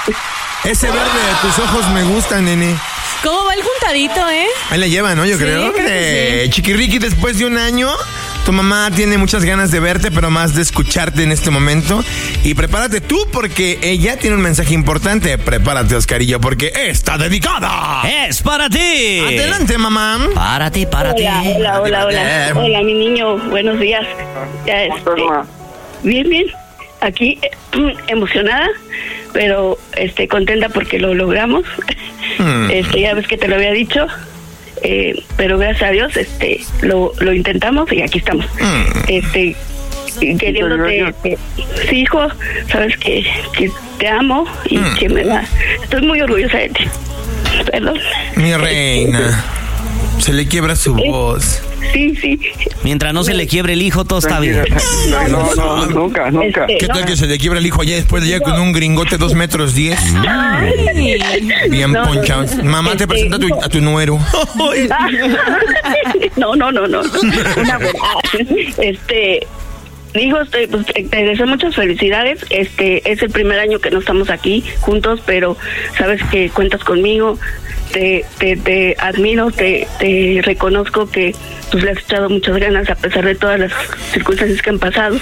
Ese verde de tus ojos me gusta, nene. ¿Cómo va el juntadito, eh? Ahí la lleva, ¿no? Yo creo. Que sí. Chiquirriqui, después de un año, tu mamá tiene muchas ganas de verte, pero más de escucharte en este momento. Y prepárate tú, porque ella tiene un mensaje importante. Prepárate, Oscarillo, porque está dedicada. ¡Es para ti! Adelante, mamá. Para ti. Hola, mi niño, buenos días. Ya, bien, aquí emocionada, pero contenta porque lo logramos. Ya ves que te lo había dicho, pero gracias a Dios lo intentamos y aquí estamos. Queriéndote, sí, hijo, sabes que te amo y que me da. Estoy muy orgullosa de ti. Perdón. Mi reina. Se le quiebra su voz. Sí. Mientras no se le quiebre el hijo, todo está bien. No, nunca. ¿Qué tal que se le quiebra el hijo allá después de con un gringote 2 metros 10? Bien ponchado. Mamá, te presenta a tu nuero. No. Una buena. Digo, te deseo muchas felicidades. Es el primer año que no estamos aquí juntos, pero sabes que cuentas conmigo. Te admiro, te reconozco que pues le has echado muchas ganas a pesar de todas las circunstancias que han pasado.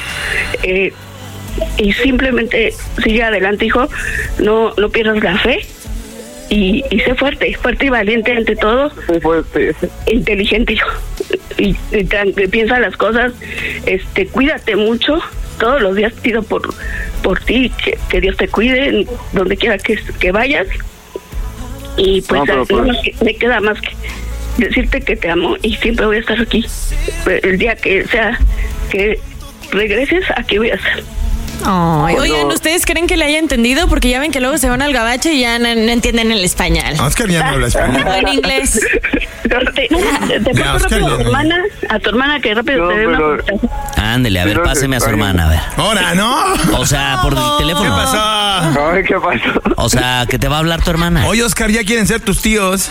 Y simplemente sigue adelante, hijo. No pierdas la fe. Y sé fuerte y valiente ante todo. Muy fuerte. Inteligente, hijo. Y piensa las cosas. Cuídate mucho. Todos los días pido por ti, que Dios te cuide donde quiera que vayas. Y pues me queda más que decirte que te amo y siempre voy a estar aquí. El día que sea que regreses, aquí voy a estar. Oigan, ¿ustedes creen que le haya entendido? Porque ya ven que luego se van al gabacho y ya no entienden el español. Oscar ya no habla español. O en inglés. Te paso rápido a tu hermana que rápido te dé una presentación. Ándele, a ver, páseme a su hermana, a ver. Ahora, ¿no? O sea, por el teléfono. ¿Qué pasó? Ay, ¿qué pasó? O sea, que te va a hablar tu hermana. Oye, Oscar, ya quieren ser tus tíos.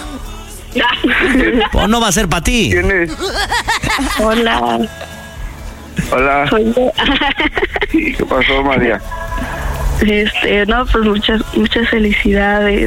O no va a ser para ti. ¿Quién es? Hola. Soy yo. ¿Qué pasó, María? No, pues muchas felicidades.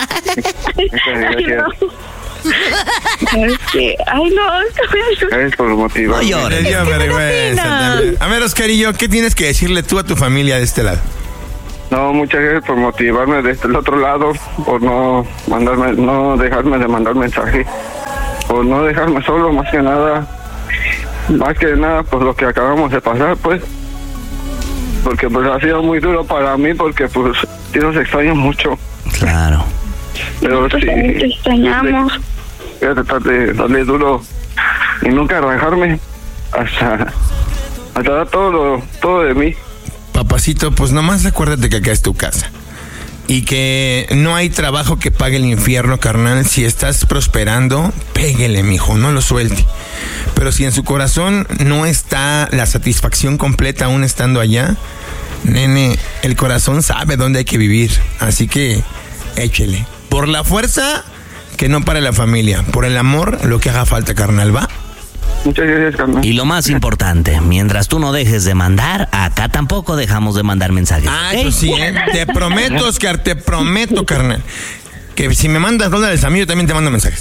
Gracias por motivar. No llores. Me dio vergüenza también. A ver, Oscarillo, ¿qué tienes que decirle tú a tu familia de este lado? No, muchas gracias por motivarme desde el otro lado, por no dejarme de mandar mensaje, por no dejarme solo, más que nada, pues lo que acabamos de pasar, pues, porque pues ha sido muy duro para mí, porque pues sí los extraño mucho. Claro. Pero sí, te extrañamos. Voy a tratar de darle duro y nunca rajarme hasta dar todo de mí. Papacito, pues nomás acuérdate que acá es tu casa. Y que no hay trabajo que pague el infierno, carnal. Si estás prosperando, péguele, mijo, no lo suelte. Pero si en su corazón no está la satisfacción completa aún estando allá, nene, el corazón sabe dónde hay que vivir. Así que échele. Por la fuerza, que no pare la familia. Por el amor, lo que haga falta, carnal, ¿va? Muchas gracias, carnal. Y lo más importante, mientras tú no dejes de mandar, acá tampoco dejamos de mandar mensajes. Eso sí, Te prometo, Oscar, te prometo, carnal, que si me mandas dólares a mí, yo también te mando mensajes.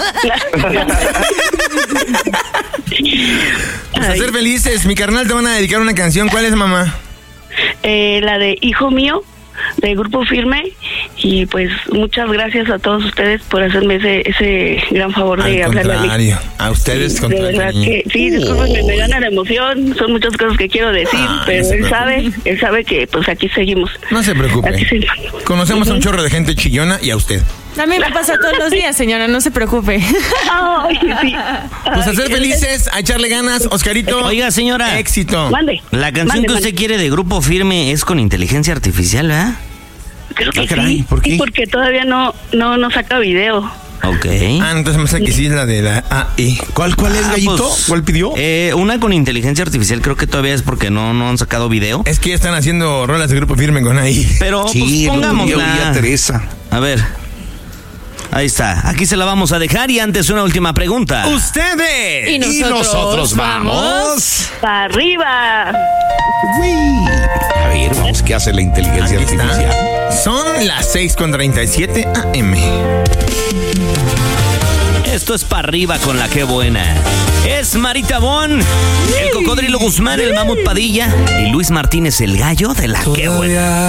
Pues a ser felices, mi carnal, te van a dedicar una canción. ¿Cuál es, mamá? La de Hijo Mío, de Grupo Firme. Y pues muchas gracias a todos ustedes por hacerme ese gran favor de hablarle a mí. A ustedes, sí, de verdad que sí, discúlpenme, me gana la emoción, son muchas cosas que quiero decir, pero él sabe que pues aquí seguimos. No se preocupe. Conocemos a un chorro de gente chillona y a usted. También me pasa todos los días, señora, no se preocupe. Ay, sí. Pues a ser felices, a echarle ganas, Oscarito. Oiga, señora. Éxito. Mande. La canción que usted quiere de Grupo Firme es con inteligencia artificial, ¿verdad? Creo que caray, sí. ¿por qué? Sí, porque todavía no saca video. Ok. Entonces me hace que sí es la de la AI. ¿Cuál es, Gallito? Pues, ¿Cuál pidió? Una con inteligencia artificial, creo que todavía es porque no han sacado video. Es que ya están haciendo rolas de Grupo Firme con AI. Pero sí, pues pongámosla. Teresa. A ver. Ahí está. Aquí se la vamos a dejar y antes una última pregunta. ¡Ustedes! Y nosotros vamos. ¡Para arriba! A ver, vamos, ¿qué hace la inteligencia Aquí está. artificial? Son las 6:37 AM. Esto es para arriba con la que buena. Es Marita Bon, el Cocodrilo Guzmán, el Mamut Padilla y Luis Martínez, el gallo de la que buena.